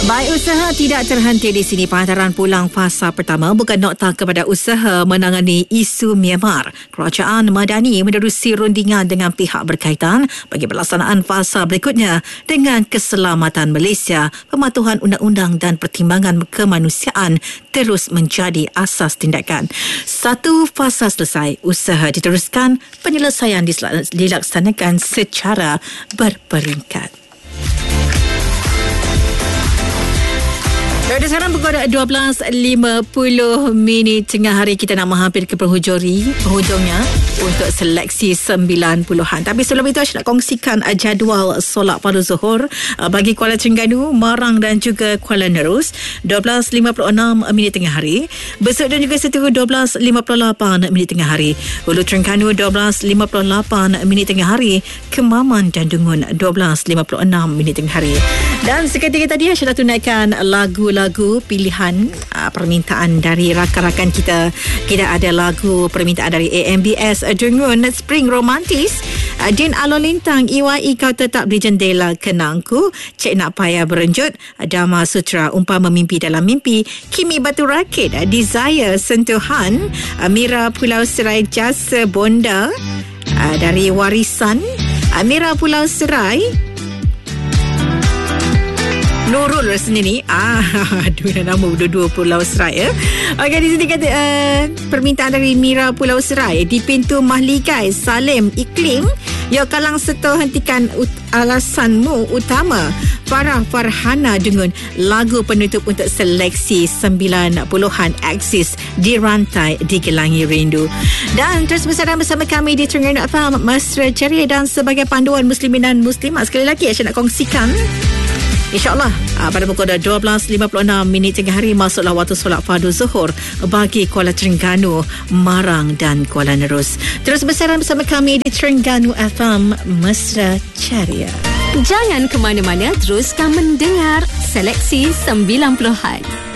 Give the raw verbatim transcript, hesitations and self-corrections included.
Baik, usaha tidak terhenti di sini. Penghantaran pulang fasa pertama bukan nokta kepada usaha menangani isu Myanmar. Kerajaan Madani menerusi rundingan dengan pihak berkaitan bagi pelaksanaan fasa berikutnya dengan keselamatan Malaysia. Pematuhan undang-undang dan pertimbangan kemanusiaan terus menjadi asas tindakan. Satu fasa selesai, usaha diteruskan, penyelesaian dilaksanakan secara berperingkat. Pada sekarang pukul dua belas lima puluh minit tengah hari, kita nak menghampir ke penghujung penghujungnya untuk seleksi sembilan puluhan. Tapi sebelum itu saya nak kongsikan jadual solat pada zuhur bagi Kuala Terengganu, Marang dan juga Kuala Nerus dua belas lima puluh enam minit tengah hari. Besut dan juga Setu dua belas lima puluh lapan minit tengah hari. Hulu Terengganu dua belas lima puluh lapan minit tengah hari. Kemaman dan Dungun dua belas lima puluh enam minit tengah hari. Dan seketika tadi saya nak tunaikan lagu lagu pilihan uh, permintaan dari rakan-rakan kita. Kita ada lagu permintaan dari A M B S Dungun, Spring Romantis, uh, Din Alolintang, I Y I Kau Tetap di Jendela Kenangku, Cik Nak Payah Berenjut, Dharma Sutra, Umpama Mimpi Dalam Mimpi, Kimi Batu Rakit, Desire Sentuhan, uh, Mira Pulau Serai Jasa Bonda, uh, dari Warisan, uh, Mira Pulau Serai, Nurul sendiri. Ah, dua nama dua-dua Pulau Serai ya. Okey, di sini kata uh, permintaan dari Mira Pulau Serai. Di pintu Mahligai Salim Iklim, ya kalang serta hentikan ut- alasanmu utama. Farah Farhana dengan lagu penutup untuk seleksi sembilan puluhan Axis di Rantai Digelangi Rindu. Dan terus bersama bersama kami di Terengganu F M Mesra Ceria, dan sebagai panduan muslimin dan muslimat, sekali lagi saya nak kongsikan, InsyaAllah pada pukul dua belas lima puluh enam minit tengah hari masuklah waktu solat fardu zuhur bagi Kuala Terengganu, Marang dan Kuala Nerus. Terus bersama bersama kami di Terengganu F M Mesra Ceria. Jangan ke mana-mana, teruskan mendengar seleksi sembilan puluhan.